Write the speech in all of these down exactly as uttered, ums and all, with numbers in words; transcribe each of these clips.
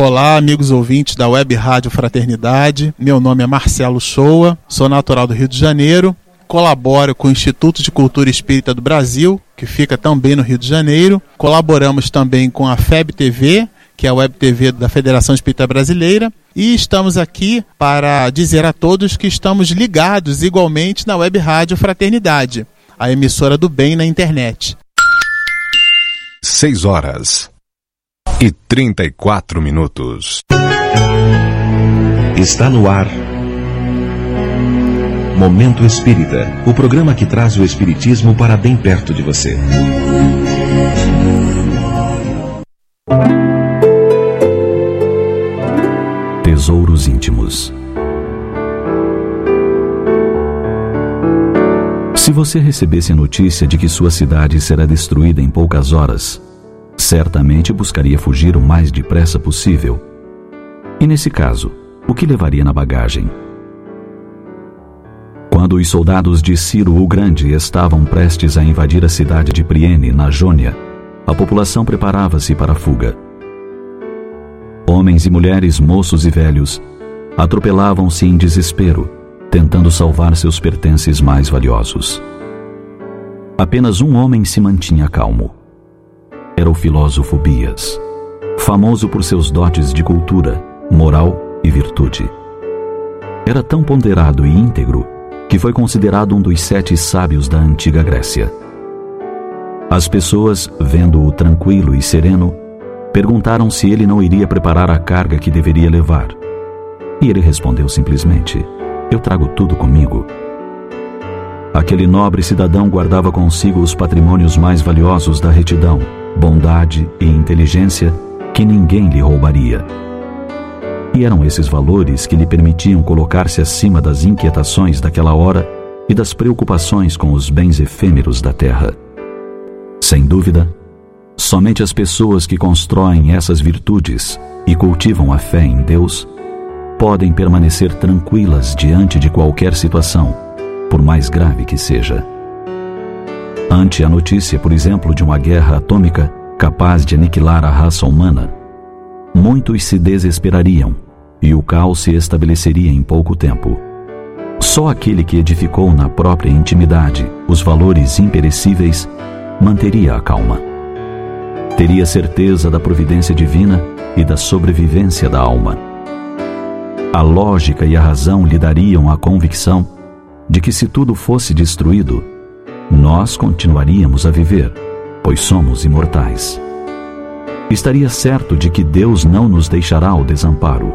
Olá, amigos ouvintes da Web Rádio Fraternidade. Meu nome é Marcelo Shoa, sou natural do Rio de Janeiro, colaboro com o Instituto de Cultura Espírita do Brasil, que fica também no Rio de Janeiro. Colaboramos também com a F E B T V, que é a Web T V da Federação Espírita Brasileira, e estamos aqui para dizer a todos que estamos ligados igualmente na Web Rádio Fraternidade, a emissora do bem na internet. seis horas e trinta e quatro minutos. Está no ar Momento Espírita, o programa que traz o Espiritismo para bem perto de você. Tesouros íntimos. Se você recebesse a notícia de que sua cidade será destruída em poucas horas, certamente buscaria fugir o mais depressa possível. E nesse caso, o que levaria na bagagem? Quando os soldados de Ciro o Grande estavam prestes a invadir a cidade de Priene, na Jônia, a população preparava-se para a fuga. Homens e mulheres, moços e velhos, atropelavam-se em desespero, tentando salvar seus pertences mais valiosos. Apenas um homem se mantinha calmo. Era o filósofo Bias, famoso por seus dotes de cultura, moral e virtude. Era tão ponderado e íntegro que foi considerado um dos sete sábios da antiga Grécia. As pessoas, vendo-o tranquilo e sereno, perguntaram se ele não iria preparar a carga que deveria levar. E ele respondeu simplesmente: "Eu trago tudo comigo." Aquele nobre cidadão guardava consigo os patrimônios mais valiosos da retidão, bondade e inteligência que ninguém lhe roubaria. E eram esses valores que lhe permitiam colocar-se acima das inquietações daquela hora e das preocupações com os bens efêmeros da terra. Sem dúvida, somente as pessoas que constroem essas virtudes e cultivam a fé em Deus podem permanecer tranquilas diante de qualquer situação, por mais grave que seja. Ante a notícia, por exemplo, de uma guerra atômica capaz de aniquilar a raça humana, muitos se desesperariam e o caos se estabeleceria em pouco tempo. Só aquele que edificou na própria intimidade os valores imperecíveis manteria a calma. Teria certeza da providência divina e da sobrevivência da alma. A lógica e a razão lhe dariam a convicção de que, se tudo fosse destruído, nós continuaríamos a viver, pois somos imortais. Estaria certo de que Deus não nos deixará ao desamparo.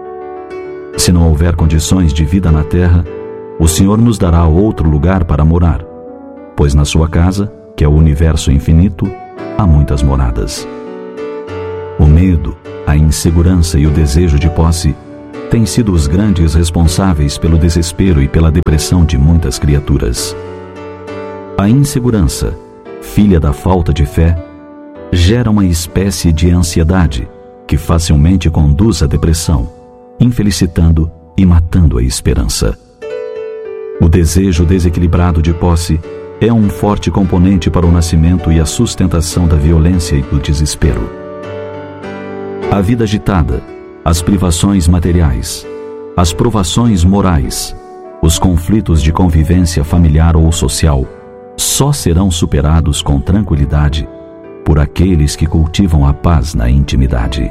Se não houver condições de vida na terra, o Senhor nos dará outro lugar para morar, pois na sua casa, que é o universo infinito, há muitas moradas. O medo, a insegurança e o desejo de posse têm sido os grandes responsáveis pelo desespero e pela depressão de muitas criaturas. A insegurança, filha da falta de fé, gera uma espécie de ansiedade que facilmente conduz à depressão, infelicitando e matando a esperança. O desejo desequilibrado de posse é um forte componente para o nascimento e a sustentação da violência e do desespero. A vida agitada, as privações materiais, as provações morais, os conflitos de convivência familiar ou social só serão superados com tranquilidade por aqueles que cultivam a paz na intimidade.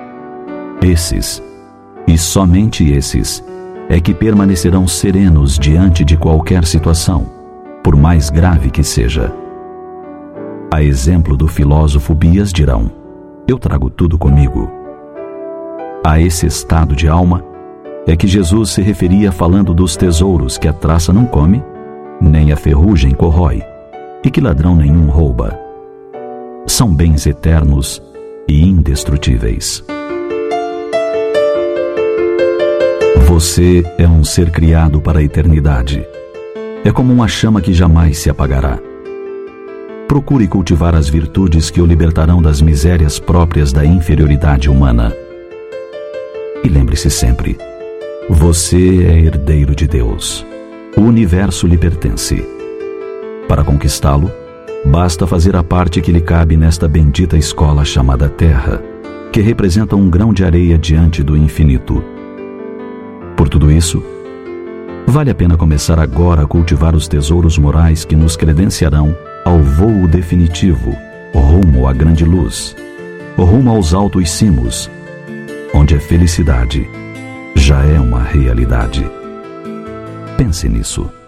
Esses, e somente esses, é que permanecerão serenos diante de qualquer situação, por mais grave que seja. A exemplo do filósofo Bias dirão: "Eu trago tudo comigo." A esse estado de alma é que Jesus se referia falando dos tesouros que a traça não come, nem a ferrugem corrói, e que ladrão nenhum rouba. São bens eternos e indestrutíveis. Você é um ser criado para a eternidade. É como uma chama que jamais se apagará. Procure cultivar as virtudes que o libertarão das misérias próprias da inferioridade humana. E lembre-se sempre: você é herdeiro de Deus. O universo lhe pertence. Para conquistá-lo, basta fazer a parte que lhe cabe nesta bendita escola chamada Terra, que representa um grão de areia diante do infinito. Por tudo isso, vale a pena começar agora a cultivar os tesouros morais que nos credenciarão ao voo definitivo, rumo à grande luz, rumo aos altos cimos, onde a felicidade já é uma realidade. Pense nisso.